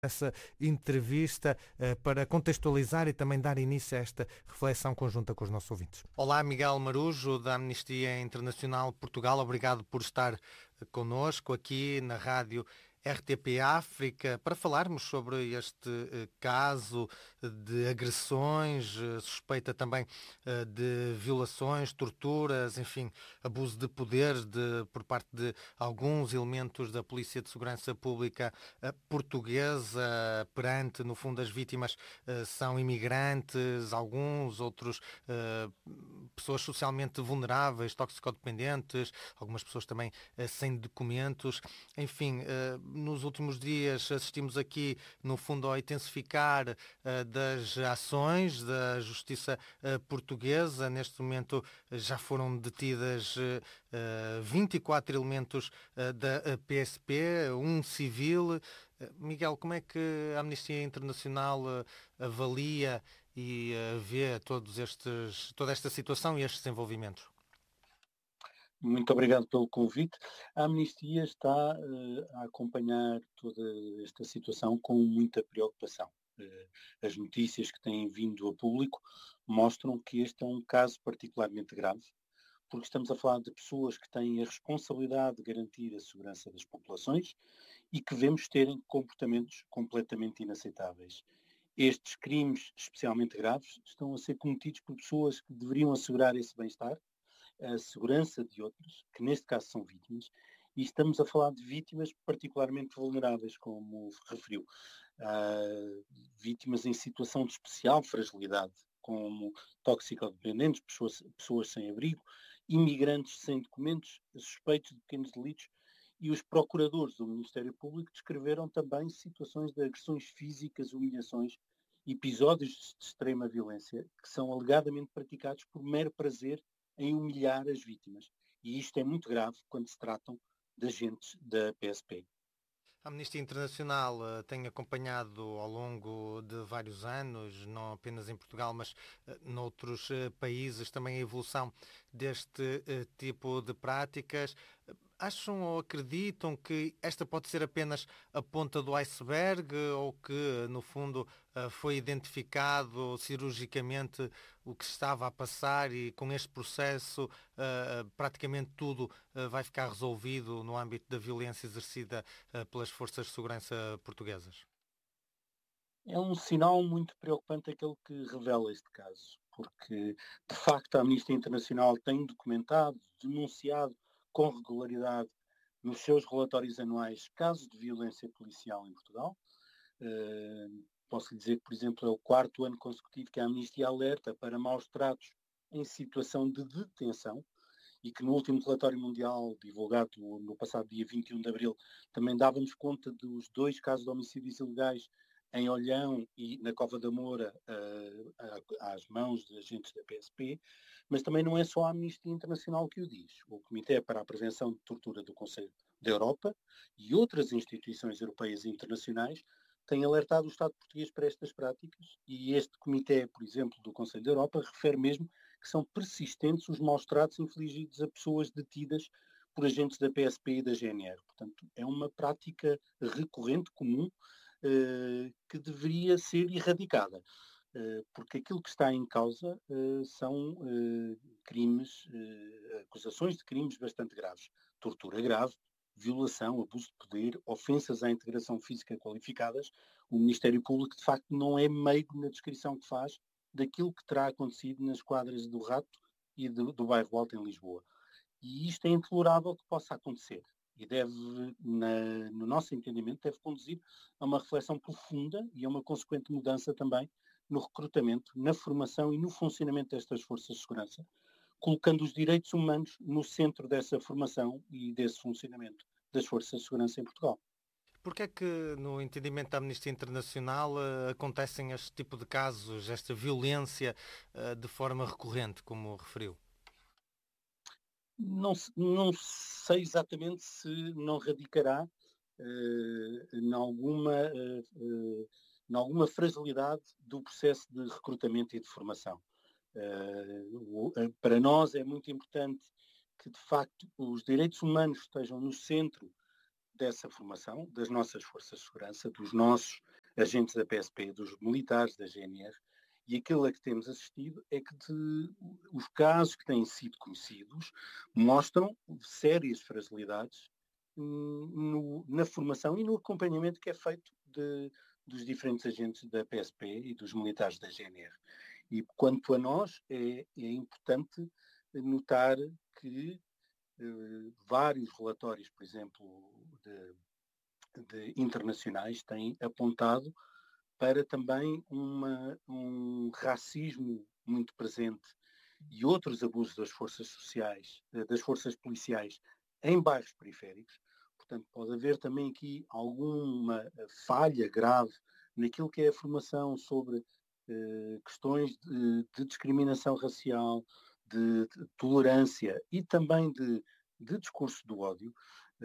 essa entrevista para contextualizar e também dar início a esta reflexão conjunta com os nossos ouvintes. Olá, Miguel Marujo, da Amnistia Internacional Portugal. Obrigado por estar connosco aqui na rádio RTP África para falarmos sobre este caso de agressões, suspeita também de violações, torturas, enfim, abuso de poder por parte de alguns elementos da Polícia de Segurança Pública portuguesa perante, no fundo, as vítimas são imigrantes, alguns, outros pessoas socialmente vulneráveis, toxicodependentes, algumas pessoas também sem documentos, enfim, nos últimos dias assistimos aqui, no fundo, ao intensificar das ações da justiça portuguesa. Neste momento já foram detidas 24 elementos da PSP, um civil. Miguel, como é que a Amnistia Internacional avalia e vê toda esta situação e estes desenvolvimentos? Muito obrigado pelo convite. A Amnistia está a acompanhar toda esta situação com muita preocupação. As notícias que têm vindo a público mostram que este é um caso particularmente grave, porque estamos a falar de pessoas que têm a responsabilidade de garantir a segurança das populações e que vemos terem comportamentos completamente inaceitáveis. Estes crimes, especialmente graves, estão a ser cometidos por pessoas que deveriam assegurar esse bem-estar, a segurança de outros, que neste caso são vítimas, e estamos a falar de vítimas particularmente vulneráveis, como referiu. Vítimas em situação de especial fragilidade, como toxicodependentes, pessoas sem abrigo, imigrantes sem documentos, suspeitos de pequenos delitos, e os procuradores do Ministério Público descreveram também situações de agressões físicas, humilhações, episódios de extrema violência que são alegadamente praticados por mero prazer em humilhar as vítimas. E isto é muito grave quando se tratam de agentes da PSP. A Amnistia Internacional tem acompanhado ao longo de vários anos, não apenas em Portugal, mas noutros países, também a evolução deste tipo de práticas. Acham ou acreditam que esta pode ser apenas a ponta do iceberg ou que, no fundo, foi identificado cirurgicamente o que se estava a passar e com este processo praticamente tudo vai ficar resolvido no âmbito da violência exercida pelas forças de segurança portuguesas? É um sinal muito preocupante aquele que revela este caso, porque, de facto, a Amnistia Internacional tem documentado, denunciado com regularidade nos seus relatórios anuais casos de violência policial em Portugal. Posso lhe dizer que, por exemplo, é o quarto ano consecutivo que a Amnistia alerta para maus tratos em situação de detenção e que no último relatório mundial divulgado no passado dia 21 de abril também dávamos conta dos 2 casos de homicídios ilegais em Olhão e na Cova da Moura às mãos de agentes da PSP, mas também não é só a Amnistia Internacional que o diz. O Comitê para a Prevenção de Tortura do Conselho da Europa e outras instituições europeias e internacionais têm alertado o Estado português para estas práticas e este Comitê, por exemplo, do Conselho da Europa, refere mesmo que são persistentes os maus-tratos infligidos a pessoas detidas por agentes da PSP e da GNR. Portanto, é uma prática recorrente, comum, que deveria ser erradicada. Porque aquilo que está em causa são crimes, acusações de crimes bastante graves. Tortura grave, violação, abuso de poder, ofensas à integração física qualificadas. O Ministério Público, de facto, não é meigo na descrição que faz daquilo que terá acontecido nas quadras do Rato e do bairro Alto em Lisboa. E isto é intolerável que possa acontecer. E deve, no nosso entendimento, deve conduzir a uma reflexão profunda e a uma consequente mudança também no recrutamento, na formação e no funcionamento destas forças de segurança, colocando os direitos humanos no centro dessa formação e desse funcionamento das forças de segurança em Portugal. Porque é que, no entendimento da Amnistia Internacional, acontecem este tipo de casos, esta violência, de forma recorrente, como referiu? Não sei exatamente se não radicará em alguma fragilidade do processo de recrutamento e de formação. Para nós é muito importante que, de facto, os direitos humanos estejam no centro dessa formação, das nossas forças de segurança, dos nossos agentes da PSP, dos militares da GNR, e aquilo a que temos assistido é que os casos que têm sido conhecidos mostram sérias fragilidades na formação e no acompanhamento que é feito dos diferentes agentes da PSP e dos militares da GNR. E quanto a nós, é importante notar que vários relatórios, por exemplo, de internacionais, têm apontado para também um racismo muito presente e outros abusos das forças sociais, das forças policiais em bairros periféricos. Portanto, pode haver também aqui alguma falha grave naquilo que é a formação sobre questões de discriminação racial, de tolerância e também de discurso do ódio.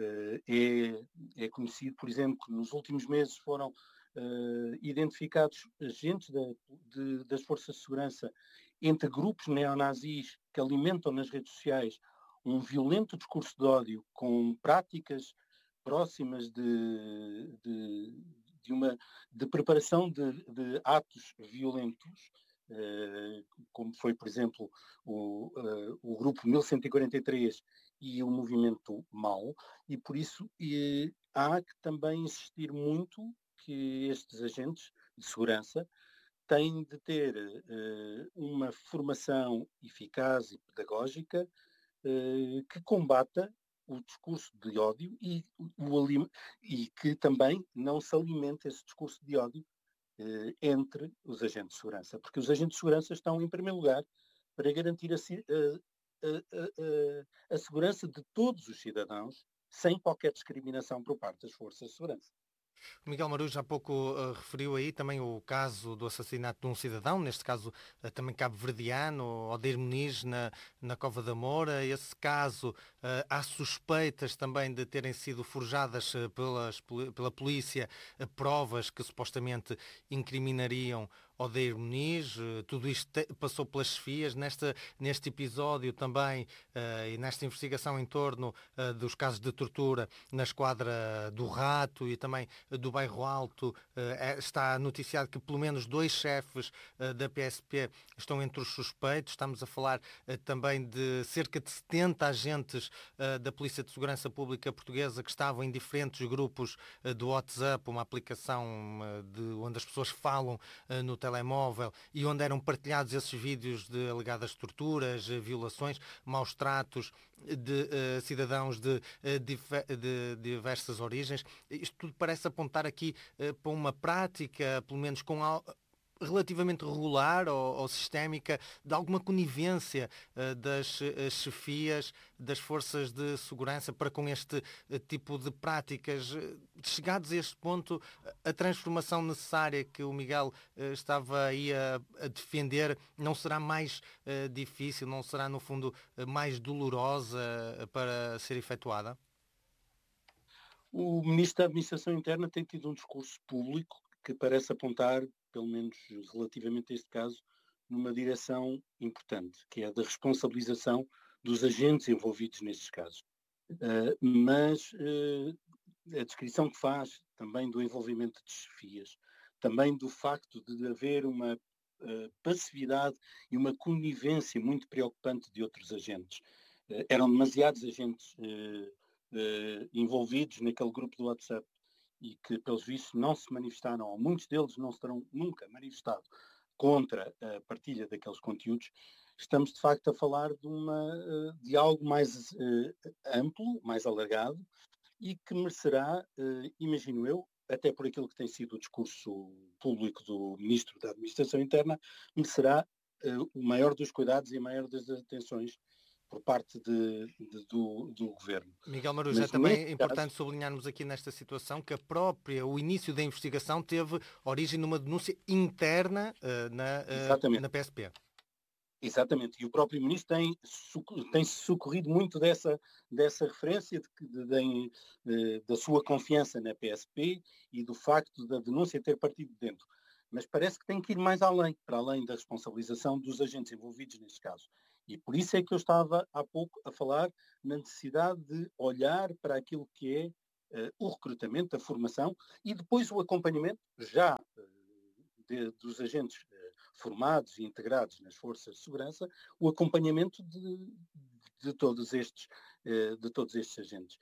É conhecido, por exemplo, que nos últimos meses foram identificados agentes das forças de segurança entre grupos neonazis que alimentam nas redes sociais um violento discurso de ódio com práticas próximas de preparação de atos violentos, como foi, por exemplo, o grupo 1143 e o movimento MAU, e por isso há que também insistir muito que estes agentes de segurança têm de ter uma formação eficaz e pedagógica que combata o discurso de ódio e que também não se alimente esse discurso de ódio entre os agentes de segurança, porque os agentes de segurança estão, em primeiro lugar, para garantir a segurança de todos os cidadãos, sem qualquer discriminação por parte das forças de segurança. O Miguel Marujo há pouco referiu aí também o caso do assassinato de um cidadão, neste caso também cabo-verdiano, Odeir Muniz, na Cova da Moura. Esse caso, há suspeitas também de terem sido forjadas pela polícia provas que supostamente incriminariam Odeir Muniz. Tudo isto passou pelas chefias. Neste episódio também e nesta investigação em torno dos casos de tortura na Esquadra do Rato e também do Bairro Alto, está noticiado que pelo menos 2 chefes da PSP estão entre os suspeitos. Estamos a falar também de cerca de 70 agentes da Polícia de Segurança Pública Portuguesa que estavam em diferentes grupos do WhatsApp, uma aplicação onde as pessoas falam no telemóvel e onde eram partilhados esses vídeos de alegadas torturas, violações, maus tratos de cidadãos de diversas origens. Isto tudo parece apontar aqui para uma prática, pelo menos relativamente regular ou sistémica, de alguma conivência das chefias das forças de segurança para com este tipo de práticas. Chegados a este ponto, a transformação necessária que o Miguel estava aí a defender não será mais difícil, não será, no fundo, mais dolorosa para ser efetuada? O Ministro da Administração Interna tem tido um discurso público que parece apontar, pelo menos relativamente a este caso, numa direção importante, que é a da responsabilização dos agentes envolvidos nestes casos. Mas a descrição que faz também do envolvimento de chefias, também do facto de haver uma passividade e uma conivência muito preocupante de outros agentes. Eram demasiados agentes envolvidos naquele grupo do WhatsApp e que, pelos vistos, não se manifestaram, ou muitos deles não se terão nunca manifestado contra a partilha daqueles conteúdos. Estamos, de facto, a falar de algo mais amplo, mais alargado, e que merecerá, imagino eu, até por aquilo que tem sido o discurso público do Ministro da Administração Interna, merecerá o maior dos cuidados e a maior das atenções por parte do Governo. Miguel Marujo, é também importante sublinharmos aqui nesta situação que o início da investigação teve origem numa denúncia interna na PSP. Exatamente, e o próprio Ministro tem socorrido muito dessa referência da sua confiança na PSP e do facto da denúncia ter partido de dentro. Mas parece que tem que ir mais além, para além da responsabilização dos agentes envolvidos neste caso. E por isso é que eu estava há pouco a falar na necessidade de olhar para aquilo que é o recrutamento, a formação e depois o acompanhamento já dos agentes formados e integrados nas forças de segurança, o acompanhamento de todos estes agentes.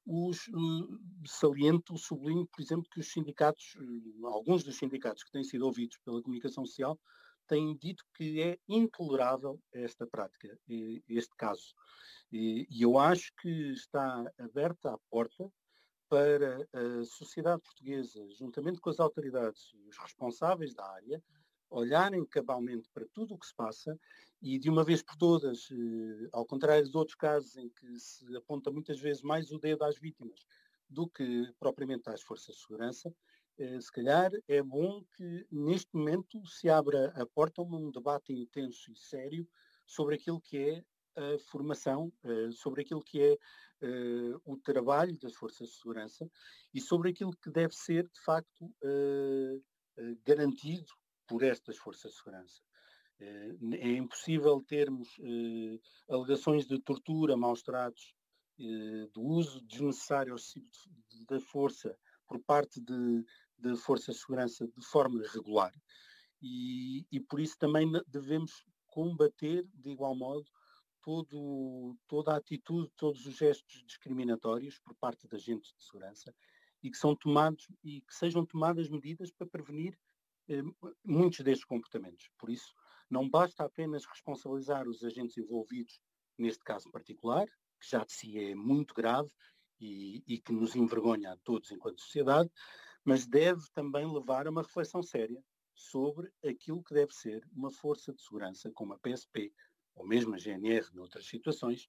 Sublinho, por exemplo, que os sindicatos, alguns dos sindicatos que têm sido ouvidos pela comunicação social, têm dito que é intolerável esta prática, este caso. E eu acho que está aberta a porta para a sociedade portuguesa, juntamente com as autoridades e os responsáveis da área, olharem cabalmente para tudo o que se passa e, de uma vez por todas, ao contrário de outros casos em que se aponta muitas vezes mais o dedo às vítimas do que propriamente às forças de segurança, se calhar é bom que neste momento se abra a porta a um debate intenso e sério sobre aquilo que é a formação, sobre aquilo que é o trabalho das forças de segurança e sobre aquilo que deve ser, de facto, garantido por estas forças de segurança. É impossível termos alegações de tortura, maus-tratos, do uso desnecessário da força por parte de forças de segurança de forma regular. E por isso também devemos combater, de igual modo, toda a atitude, todos os gestos discriminatórios por parte de agentes de segurança e que sejam tomadas medidas para prevenir muitos destes comportamentos. Por isso, não basta apenas responsabilizar os agentes envolvidos neste caso particular, que já de si é muito grave e que nos envergonha a todos enquanto sociedade, mas deve também levar a uma reflexão séria sobre aquilo que deve ser uma força de segurança como a PSP, ou mesmo a GNR noutras situações,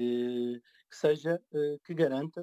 que garanta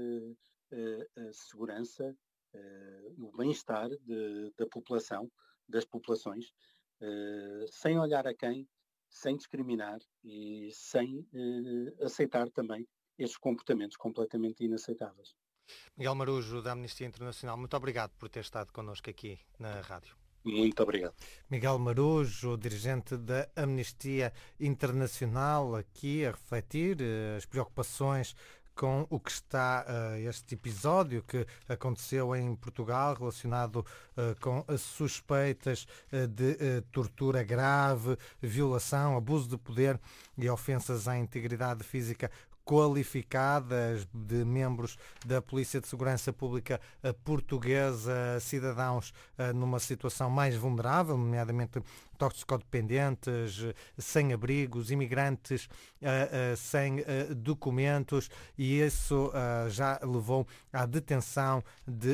a segurança, o bem-estar da população, das populações, sem olhar a quem, sem discriminar e sem aceitar também estes comportamentos completamente inaceitáveis. Miguel Marujo, da Amnistia Internacional, muito obrigado por ter estado connosco aqui na rádio. Muito obrigado. Miguel Marujo, dirigente da Amnistia Internacional, aqui a refletir as preocupações com o que está este episódio que aconteceu em Portugal relacionado com as suspeitas de tortura grave, violação, abuso de poder e ofensas à integridade física qualificadas de membros da Polícia de Segurança Pública portuguesa, cidadãos numa situação mais vulnerável, nomeadamente toxicodependentes, sem abrigos, imigrantes sem documentos, e isso já levou à detenção de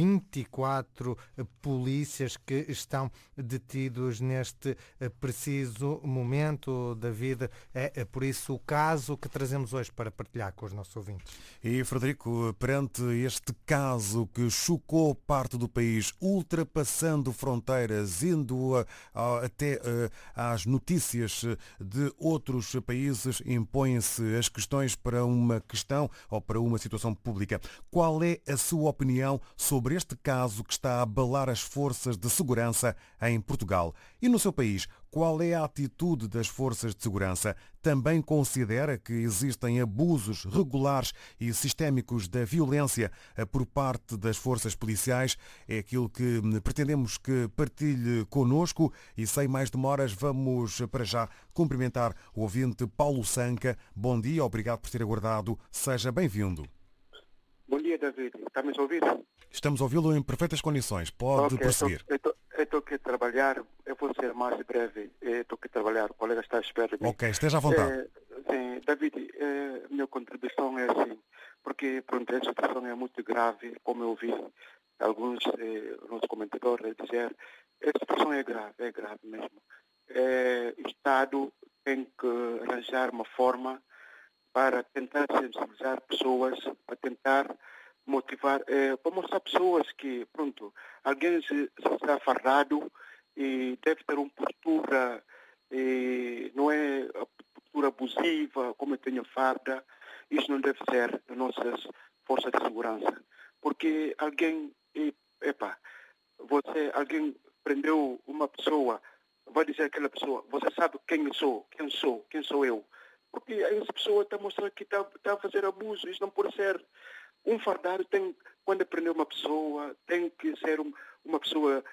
24 polícias que estão detidos neste preciso momento da vida. É por isso o caso que trazemos hoje para partilhar com os nossos ouvintes. E, Frederico, perante este caso que chocou parte do país, ultrapassando fronteiras, indo até às notícias de outros países, impõem-se as questões para uma questão ou para uma situação pública. Qual é a sua opinião sobre este caso que está a abalar as forças de segurança em Portugal? E no seu país, qual é a atitude das forças de segurança? Também considera que existem abusos regulares e sistémicos da violência por parte das forças policiais? É aquilo que pretendemos que partilhe connosco e sem mais demoras vamos para já cumprimentar o ouvinte Paulo Sanca. Bom dia, obrigado por ter aguardado. Seja bem-vindo. Bom dia, David. Está-me a ouvir? Estamos a ouvi-lo em perfeitas condições. Pode prosseguir. Estou aqui a trabalhar. Eu vou ser mais breve. Estou aqui a trabalhar. O colega está à espera de mim. Ok, esteja à vontade. Sim, David, a minha contribuição é assim, porque pronto, a situação é muito grave, como eu vi alguns nossos comentadores dizer. A situação é grave mesmo. O Estado tem que arranjar uma forma para tentar sensibilizar pessoas, para tentar motivar, para mostrar pessoas que, pronto, alguém se está farrado e deve ter uma postura, não é a postura abusiva, como eu tenho farda, isso não deve ser das nossas forças de segurança. Porque alguém prendeu uma pessoa, vai dizer àquela pessoa, você sabe quem sou eu. Porque essa pessoa está a mostrar que está a fazer abuso, isso não pode ser. Um fardário tem, quando prender uma pessoa, tem que ser uma pessoa